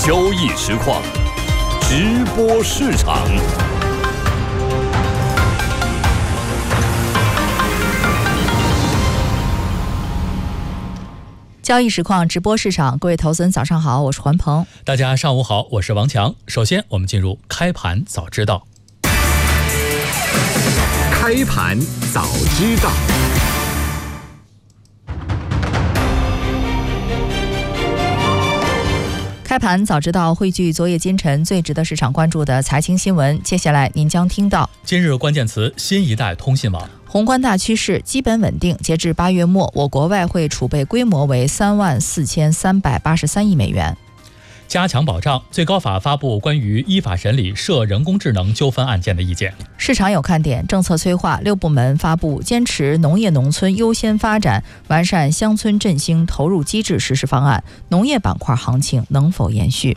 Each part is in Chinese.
交易实况，直播市场。 交易实况直播市场，各位投资人早上好，我是环鹏。 大家上午好，我是王强。首先我们进入开盘早知道。 开盘早知道。 开盘早知道汇聚昨夜今晨最值得市场关注的财经新闻，接下来您将听到： 今日关键词新一代通信网。 宏观大趋势基本稳定，截至8月末，我国外汇储备规模为34383亿美元。 加强保障，最高法发布关于依法审理涉人工智能纠纷案件的意见。 市场有看点，政策催化，6部门发布坚持农业农村优先发展，完善乡村振兴投入机制实施方案，农业板块行情能否延续？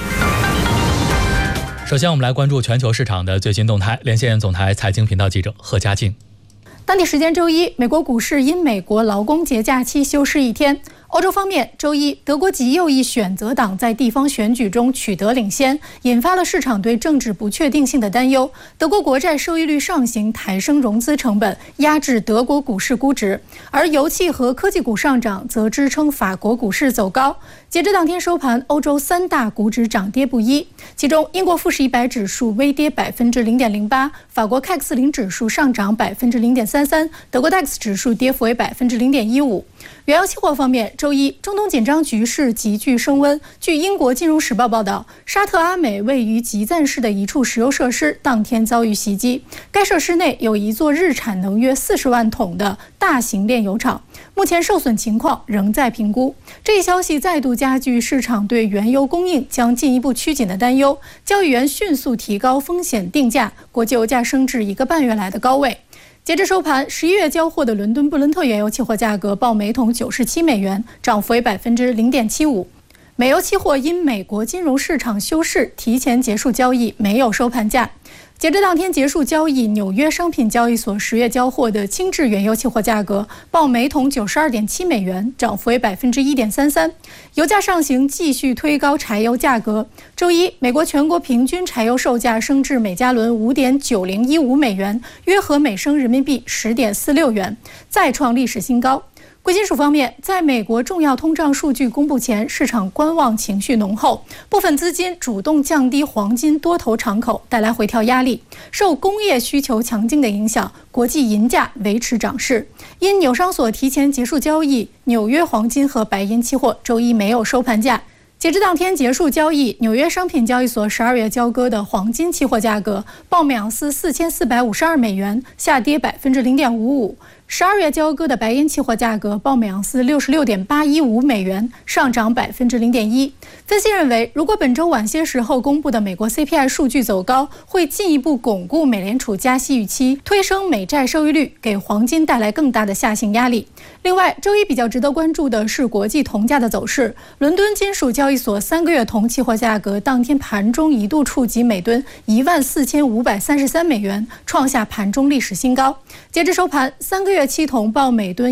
首先我们来关注全球市场的最新动态，连线总台财经频道记者贺佳静。 当地时间周一，美国股市因美国劳工节假期休市一天。欧洲方面，周一，德国极右翼选择党在地方选举中取得领先，引发了市场对政治不确定性的担忧。德国国债收益率上行，抬升融资成本，压制德国股市估值。而油气和科技股上涨，则支撑法国股市走高。截至当天收盘，欧洲3大股指涨跌不一，其中英国富时100指数微跌0.08%，法国 CAC 40指数上涨0.33%，德国 DAX 指数跌幅为0.15%。原油期货方面，周一，中东紧张局势急剧升温。据英国金融时报报道，沙特阿美位于吉赞市的一处石油设施当天遭遇袭击，该设施内有一座日产能约40万桶的大型炼油厂，目前受损情况仍在评估。这一消息再度加剧市场对原油供应将进一步趋紧的担忧，交易员迅速提高风险定价，国际油价升至1个半月来的高位。截至收盘，11月交货的伦敦布伦特原油期货价格报每桶97美元，涨幅为0.75%。美油期货因美国金融市场休市，提前结束交易，没有收盘价。截至当天结束交易，纽约商品交易所10月交货的轻质原油期货价格报每桶92.7美元，涨幅为1.33%。油价上行继续推高柴油价格。周一，美国全国平均柴油售价升至每加仑5.9015美元，约合每升人民币10.46元，再创历史新高。贵金属方面，在美国重要通胀数据公布前，市场观望情绪浓厚，部分资金主动降低黄金多头敞口，带来回调压力。受工业需求强劲的影响，国际银价维持涨势。因纽商所提前结束交易，纽约黄金和白银期货周一没有收盘价。截至当天结束交易，纽约商品交易所12月交割的黄金期货价格报每盎司4452美元，下跌0.55%；12月交割的白银期货价格报每盎司66.815美元，上涨0.1%。分析认为，如果本周晚些时候公布的美国 CPI 数据走高，会进一步巩固美联储加息预期，推升美债收益率，给黄金带来更大的下行压力。另外，周一比较值得关注的是国际铜价的走势。伦敦金属交易所3个月铜期货价格当天盘中一度触及每吨14533美元，创下盘中历史新高。截至收盘，3个月期铜报每吨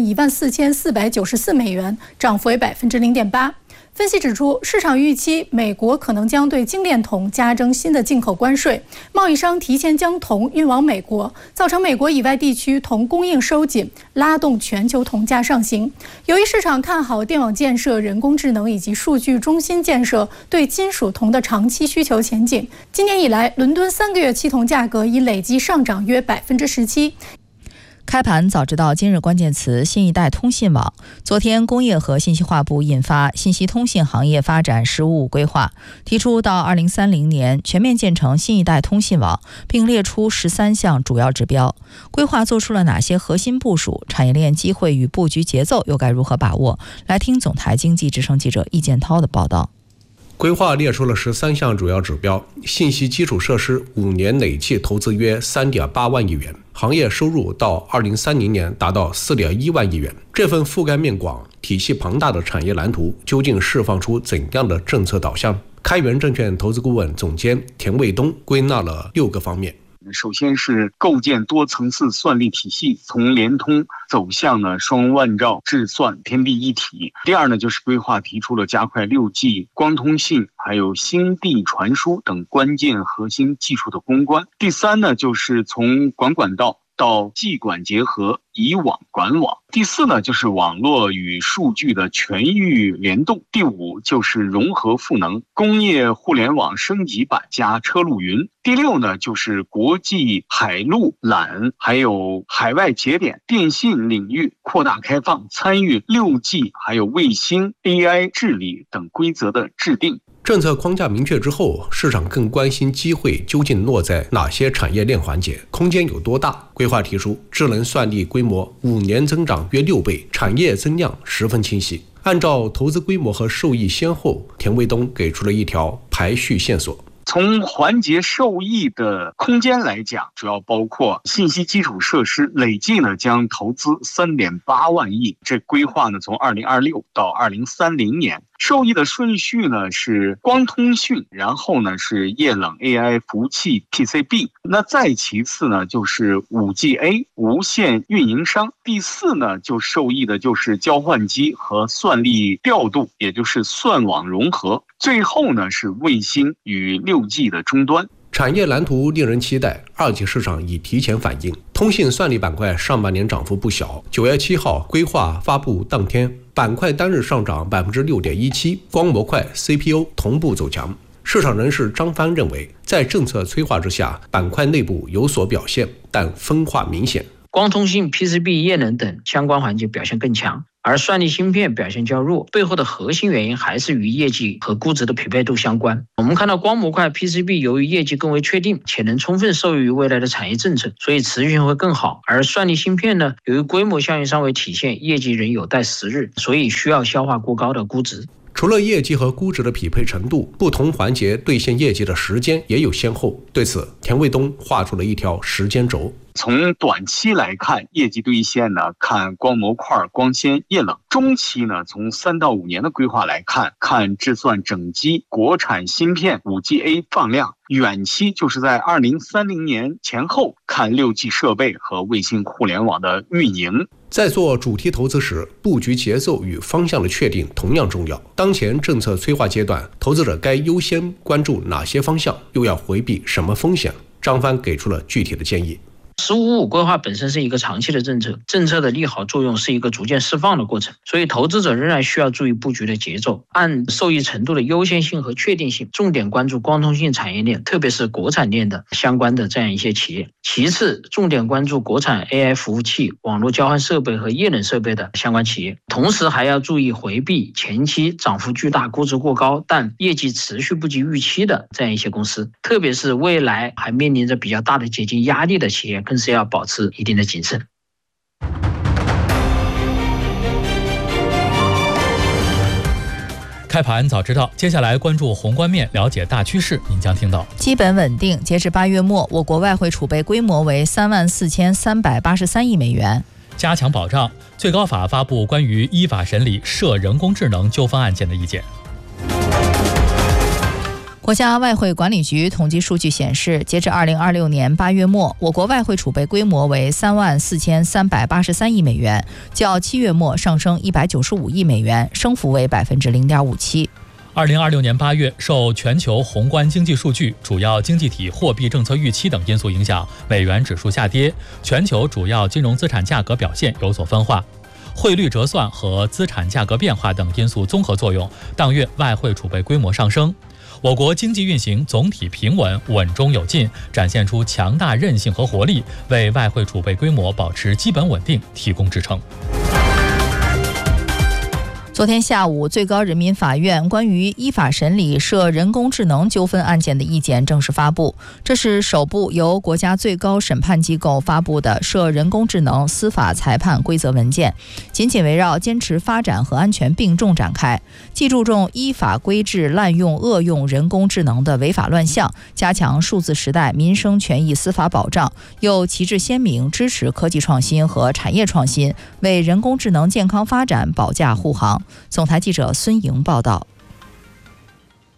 14494美元，涨幅为0.8%。分析指出，市场预期美国可能将对精炼铜加征新的进口关税，贸易商提前将铜运往美国，造成美国以外地区铜供应收紧，拉动全球铜价上行。由于市场看好电网建设、人工智能以及数据中心建设对金属铜的长期需求前景，今年以来，伦敦3个月期铜价格已累计上涨约17%。 开盘早知道今日关键词新一代通信网。昨天，工业和信息化部印发《信息通信行业发展“十五五”规划》，提出到2030年全面建成新一代通信网，并列出13项主要指标。规划做出了哪些核心部署？产业链机会与布局节奏又该如何把握？来听总台经济之声记者易建涛的报道。 规划列出了13项主要指标，信息基础设施5年累计投资约3.8万亿元，行业收入到2030年达到4.1万亿元。这份覆盖面广、体系庞大的产业蓝图，究竟释放出怎样的政策导向？开源证券投资顾问总监田卫东归纳了6个方面。 首先是构建多层次算力体系，从联通走向双万兆智算天地一体。第二呢，就是规划提出了加快 6G 光通信还有星地传输等关键核心技术的攻关。第三呢，就是从管道到技管结合，以网管网。第四呢，就是网络与数据的全域联动。第五就是融合赋能，工业互联网升级版加车路云。第六呢，就是国际海陆缆还有海外节点电信领域扩大开放，参与 6G 还有卫星 AI 治理等规则的制定。 政策框架明确之后，市场更关心机会究竟落在哪些产业链环节，空间有多大。规划提出，智能算力规模5年增长约6倍，产业增量十分清晰。按照投资规模和受益先后，田卫东给出了一条排序线索。 从环节受益的空间来讲，主要包括信息基础设施，累计将投资3.8万亿，这规划从2026到2030年。受益的顺序是光通讯，然后是液冷 AI 服务器 PCB， 那再其次就是 5GA 无线运营商，第四就受益的就是交换机和算力调度，也就是算网融合，最后是卫星与 6G 的终端。 产业蓝图令人期待，二级市场已提前反应。通信算力板块上半年涨幅不小，9月7号规划发布当天，板块单日上涨 6.17%， 光模块 CPU 同步走强。市场人士张帆认为，在政策催化之下，板块内部有所表现，但分化明显。 光通信、PCB、液冷等相关环节表现更强，而算力芯片表现较弱，背后的核心原因还是与业绩和估值的匹配度相关。我们看到光模块 PCB 由于业绩更为确定，且能充分受益于未来的产业政策，所以持续性会更好。而算力芯片由于规模效应尚未体现，业绩仍有待时日，所以需要消化过高的估值。 除了业绩和估值的匹配程度，不同环节兑现业绩的时间也有先后。对此，田卫东画出了一条时间轴。 从短期来看，业绩兑现看光模块、光纤、液冷；中期从3到5年的规划来看，看智算整机、国产芯片、5GA 放量；远期就是在2030年前后，看 6G 设备和卫星互联网的运营。 在做主题投资时，布局节奏与方向的确定同样重要。当前政策催化阶段，投资者该优先关注哪些方向，又要回避什么风险？张帆给出了具体的建议。 15-5规划本身是一个长期的政策，政策的利好作用是一个逐渐释放的过程，所以投资者仍然需要注意布局的节奏，按受益程度的优先性和确定性，重点关注光通信产业链，特别是国产链的相关的这样一些企业。其次，重点关注国产 AI 服务器、网络交换设备和液冷设备的相关企业，同时还要注意回避前期涨幅巨大、估值过高但业绩持续不及预期的这样一些公司，特别是未来还面临着比较大的解禁压力的企业，更是要保持一定的谨慎。 开盘早知道，接下来关注宏观面，了解大趋势。您将听到： 基本稳定，截至8月末，我国外汇储备规模为34383亿美元。 加强保障，最高法发布关于依法审理涉人工智能纠纷案件的意见。 国家外汇管理局统计数据显示，截至2026年8月末，我国外汇储备规模为34383亿美元，较7月末上升195亿美元，升幅为0.57%。 2026年8月，受全球宏观经济数据、主要经济体货币政策预期等因素影响，美元指数下跌，全球主要金融资产价格表现有所分化。汇率折算和资产价格变化等因素综合作用，当月外汇储备规模上升。我国经济运行总体平稳，稳中有进，展现出强大韧性和活力，为外汇储备规模保持基本稳定提供支撑。 昨天下午，最高人民法院关于依法审理涉人工智能纠纷案件的意见正式发布。这是首部由国家最高审判机构发布的涉人工智能司法裁判规则文件，紧紧围绕坚持发展和安全并重展开，既注重依法规制滥用恶用人工智能的违法乱象，加强数字时代民生权益司法保障，又旗帜鲜明支持科技创新和产业创新，为人工智能健康发展保驾护航。总台记者孙莹报道。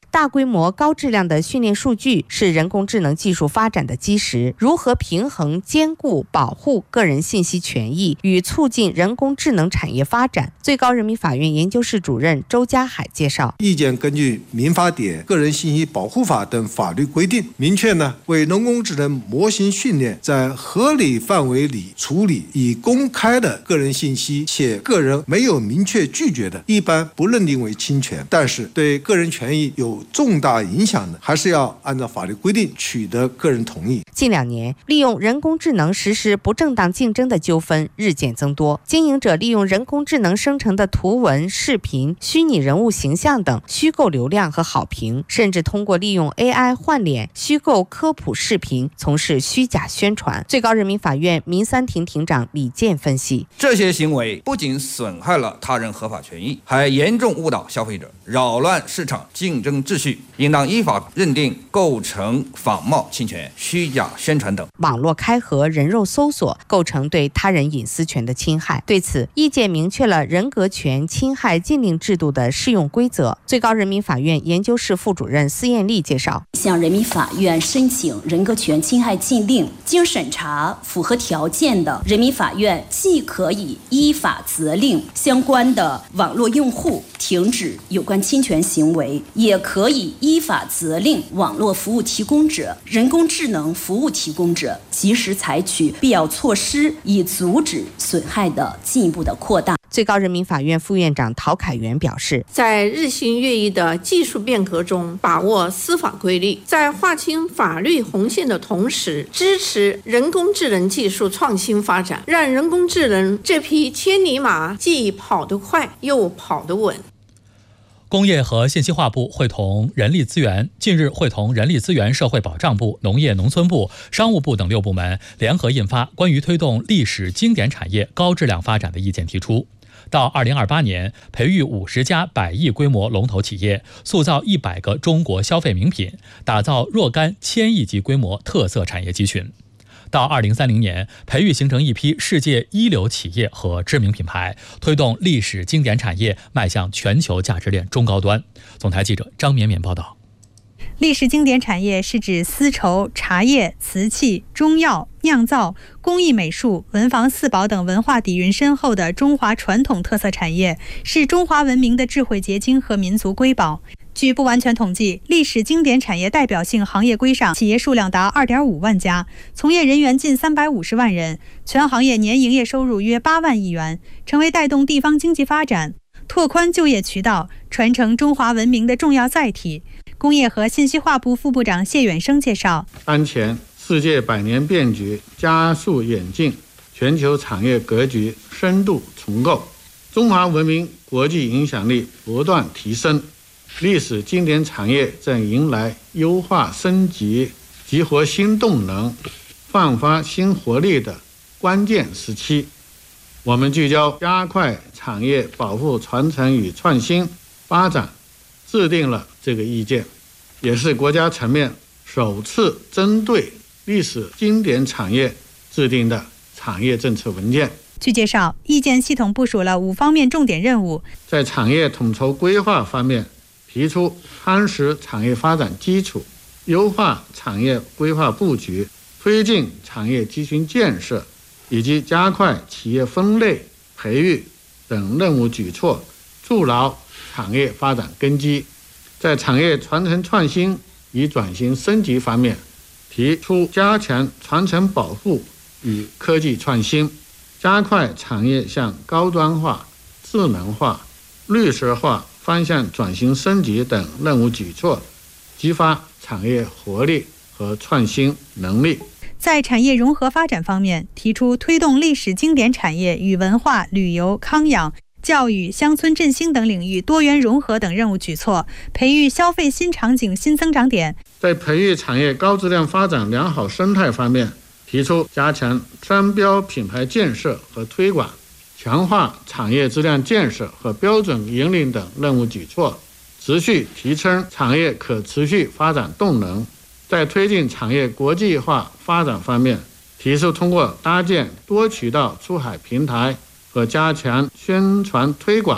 大规模高质量的训练数据是人工智能技术发展的基石。如何平衡、兼顾、保护个人信息权益与促进人工智能产业发展，最高人民法院研究室主任周家海介绍， 意见根据民法典、个人信息保护法等法律规定，明确为人工智能模型训练在合理范围里处理已公开的个人信息，且个人没有明确拒绝的，一般不认定为侵权。但是对个人权益有重大影响的，还是要按照法律规定取得个人同意。 近2年，利用人工智能实施不正当竞争的纠纷日渐增多，经营者利用人工智能生成的图文、视频、虚拟人物形象等虚构流量和好评，甚至通过利用 AI 换脸、虚构科普视频从事虚假宣传。最高人民法院民三庭庭长李健分析， 这些行为不仅损害了他人合法权益，还严重误导消费者，扰乱市场竞争秩序，应当依法认定构成仿冒侵权、虚假宣传等。 网络开合、人肉搜索构成对他人隐私权的侵害。对此，意见明确了人格权侵害禁令制度的适用规则。最高人民法院研究室副主任司艳丽介绍， 向人民法院申请人格权侵害禁令，经审查符合条件的，人民法院既可以依法责令相关的网络用户停止有关侵权行为，也可以依法责令网络服务提供者、人工智能服务提供者及时采取必要措施，以阻止损害的进一步的扩大。 最高人民法院副院长陶凯元表示， 在日新月异的技术变革中把握司法规律，在划清法律红线的同时，支持人工智能技术创新发展，让人工智能这匹千里马既跑得快又跑得稳。 工业和信息化部近日会同人力资源社会保障部、农业农村部、商务部等6部门联合印发关于推动历史经典产业高质量发展的意见，提出到2028年培育50家100亿规模龙头企业，塑造100个中国消费名品，打造若干1000亿级规模特色产业集群。到2030年，培育形成一批世界一流企业和知名品牌，推动历史经典产业迈向全球价值链中高端。总台记者张绵绵报道。 历史经典产业是指丝绸、茶叶、瓷器、中药、酿造、工艺美术、文房四宝等文化底蕴深厚的中华传统特色产业，是中华文明的智慧结晶和民族瑰宝。据不完全统计，历史经典产业代表性行业规上企业数量达 2.5 万家，从业人员近350万人，全行业年营业收入约8万亿元，成为带动地方经济发展、拓宽就业渠道、传承中华文明的重要载体。工业和信息化部副部长谢远生介绍， 当前世界百年变局加速演进，全球产业格局深度重构，中华文明国际影响力不断提升，历史经典产业正迎来优化升级、激活新动能、焕发新活力的关键时期。我们聚焦加快产业保护、传承与创新发展，制定了这个意见，也是国家层面首次针对历史经典产业制定的产业政策文件。 据介绍，意见系统部署了5方面重点任务， 在产业统筹规划方面，提出夯实产业发展基础，优化产业规划布局，推进产业集群建设，以及加快企业分类、培育等任务举措，筑牢产业发展根基。在产业传承创新与转型升级方面，提出加强传承保护与科技创新，加快产业向高端化、智能化、绿色化方向转型升级等任务举措，激发产业活力和创新能力。 在产业融合发展方面，提出推动历史经典产业与文化、旅游、康养、教育、乡村振兴等领域多元融合等任务举措，培育消费新场景新增长点。 在培育产业高质量发展良好生态方面，提出加强商标品牌建设和推广，强化产业质量建设和标准引领等任务举措，持续提升产业可持续发展动能。在推进产业国际化发展方面，提出通过搭建多渠道出海平台和加强宣传推广，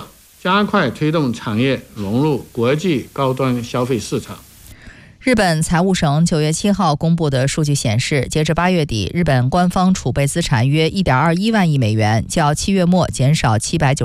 加快推动产业融入国际高端消费市场。 日本财务省9月7号公布的数据显示，截至8月底，日本官方储备资产约1.21万亿美元，较7月末减少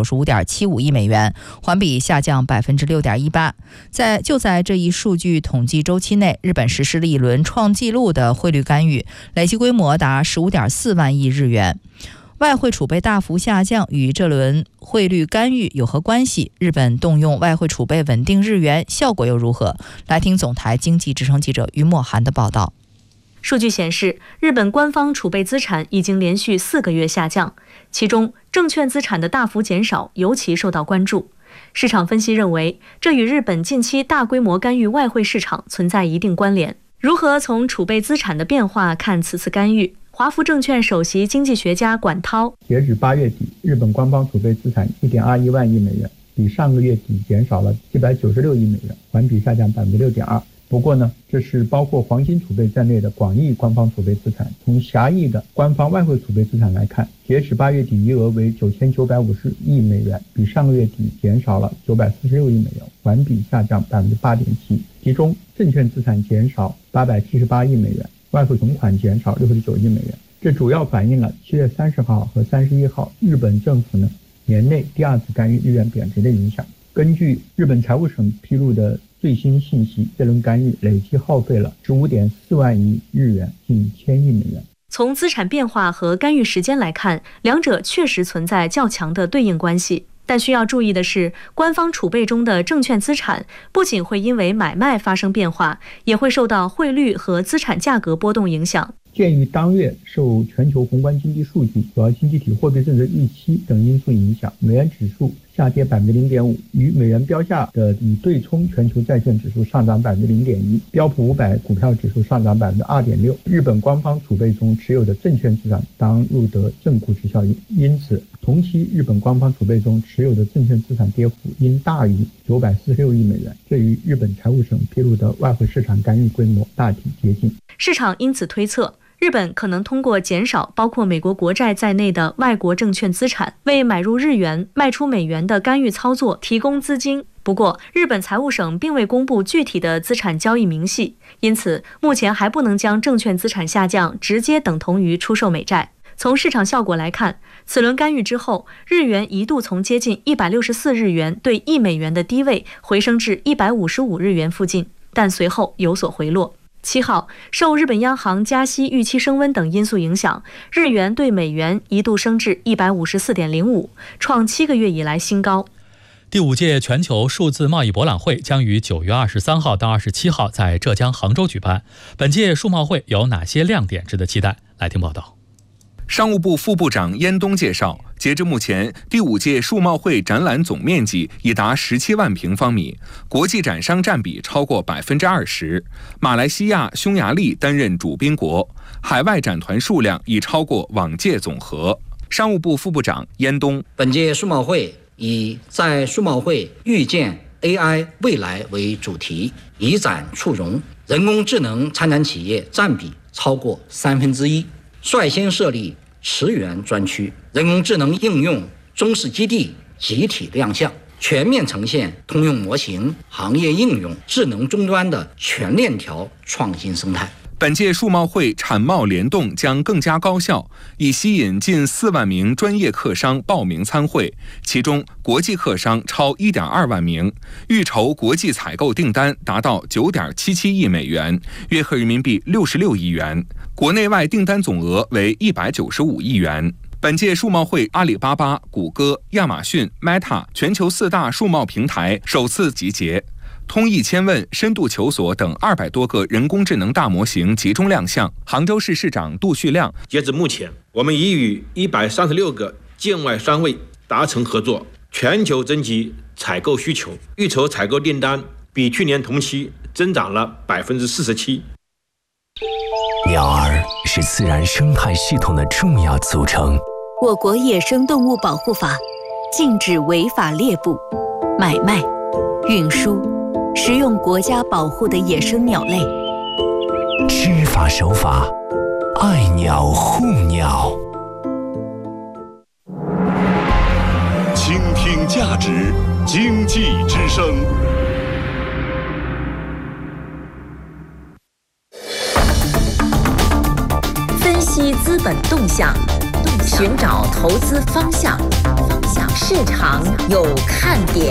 795.75亿美元，环比下降6.18%。就在这一数据统计周期内，日本实施了一轮创纪录的汇率干预，累计规模达15.4万亿日元。外汇储备大幅下降与这轮汇率干预有何关系？日本动用外汇储备稳定日元，效果又如何？来听总台经济之声记者于墨涵的报道。 数据显示，日本官方储备资产已经连续4个月下降，其中证券资产的大幅减少尤其受到关注。市场分析认为，这与日本近期大规模干预外汇市场存在一定关联。如何从储备资产的变化看此次干预？华福证券首席经济学家管涛， 截止8月底，日本官方储备资产1.21万亿美元，比上个月底减少了796亿美元，环比下降6.2%。不过呢，这是包括黄金储备在内的广义官方储备资产。从狭义的官方外汇储备资产来看，截止8月底余额为9950亿美元，比上个月底减少了946亿美元，环比下降8.7%。其中，证券资产减少878亿美元，外汇存款减少69亿美元。这主要反映了7月30号和31号日本政府呢年内第2次干预日元贬值的影响。根据日本财务省披露的最新信息，这轮干预累计耗费了15.4万亿日元，近1000亿美元。 从资产变化和干预时间来看，两者确实存在较强的对应关系。但需要注意的是，官方储备中的证券资产不仅会因为买卖发生变化，也会受到汇率和资产价格波动影响。 鉴于当月受全球宏观经济数据、主要经济体货币政策预期等因素影响，美元指数下跌0.5%，与美元标下的以对冲全球债券指数上涨0.1%，标普500股票指数上涨2.6%。日本官方储备中持有的证券资产当入得正估值效应，因此同期日本官方储备中持有的证券资产跌幅应大于946亿美元，这与日本财务省披露的外汇市场干预规模大体接近。 市场因此推测，日本可能通过减少包括美国国债在内的外国证券资产，为买入日元、卖出美元的干预操作提供资金。不过，日本财务省并未公布具体的资产交易明细，因此目前还不能将证券资产下降直接等同于出售美债。从市场效果来看，此轮干预之后，日元一度从接近164日元对1美元的低位回升至155日元附近，但随后有所回落。7号，受日本央行加息预期升温等因素影响，日元对美元一度升至154.05，创7个月以来新高。 第5届全球数字贸易博览会将于9月23号到27号在浙江杭州举办。本届数贸会有哪些亮点值得期待？来听报道。 商务部副部长燕东介绍，截至目前，第5届数贸会展览总面积已达17万平方米，国际展商占比超过20%。马来西亚、匈牙利担任主宾国，海外展团数量已超过往届总和。商务部副部长燕东， 本届数贸会以在数贸会预见 AI 未来为主题，以展促融，人工智能参展企业占比超过1/3。率先设立驰援专区，人工智能应用中试基地集体亮相，全面呈现通用模型、行业应用、智能终端的全链条创新生态。 本届数贸会产贸联动将更加高效，以吸引近4万名专业客商报名参会，其中国际客商超1.2万名，预筹国际采购订单达到9.77亿美元，约合人民币66亿元，国内外订单总额为195亿元。本届数贸会，阿里巴巴、谷歌、亚马逊、Meta 全球4大数贸平台首次集结。通义千问、深度求索等200多个人工智能大模型集中亮相。杭州市市长杜旭亮， 截至目前，我们已与136个境外商会达成合作，全球征集采购需求，预筹采购订单比去年同期增长了47%。 鸟儿是自然生态系统的重要组成。 我国野生动物保护法禁止违法猎捕、买卖、运输、食用国家保护的野生鸟类。 知法守法，爱鸟护鸟。 倾听价值， 经济之声。 分析资本动向，寻找投资方向，市场有看点。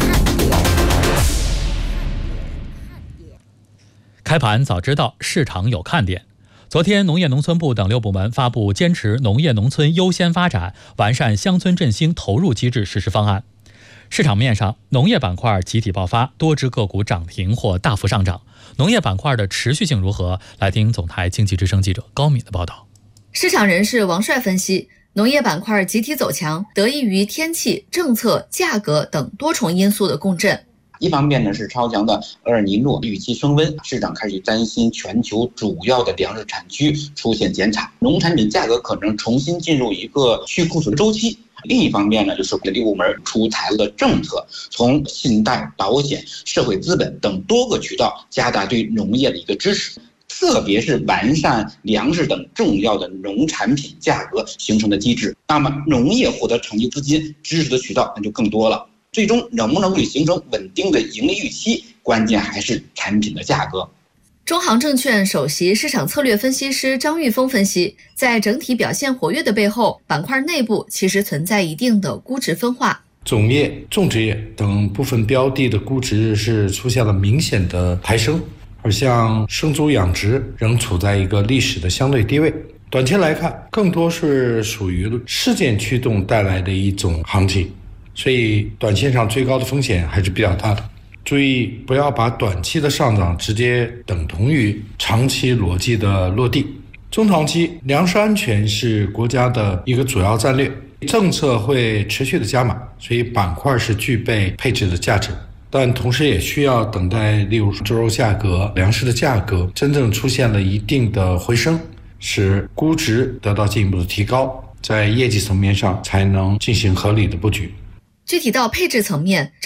开盘早知道，市场有看点。昨天，农业农村部等6部门发布坚持农业农村优先发展、完善乡村振兴投入机制实施方案。市场面上，农业板块集体爆发，多只个股涨停或大幅上涨。农业板块的持续性如何？来听总台经济之声记者高敏的报道。 市场人士王帅分析，农业板块集体走强，得益于天气、政策、价格等多重因素的共振。 一方面呢是超强的厄尔尼诺预期升温，市场开始担心全球主要的粮食产区出现减产，农产品价格可能重新进入一个去库存周期。另一方面呢，就是6部门出台了政策，从信贷、保险、社会资本等多个渠道加大对农业的一个支持，特别是完善粮食等重要的农产品价格形成的机制。那么农业获得长期资金支持的渠道那就更多了。最终能不能够形成稳定的盈利预期，关键还是产品的价格。 中航证券首席市场策略分析师张玉峰分析，在整体表现活跃的背后，板块内部其实存在一定的估值分化。 种业、种植业等部分标的的估值是出现了明显的抬升，而像生猪养殖仍处在一个历史的相对低位。短期来看，更多是属于事件驱动带来的一种行情。所以短线上最高的风险还是比较大的，注意不要把短期的上涨直接等同于长期逻辑的落地。中长期粮食安全是国家的一个主要战略，政策会持续的加码，所以板块是具备配置的价值，但同时也需要等待例如猪肉价格、粮食的价格真正出现了一定的回升，使估值得到进一步的提高，在业绩层面上才能进行合理的布局。 具体到配置层面，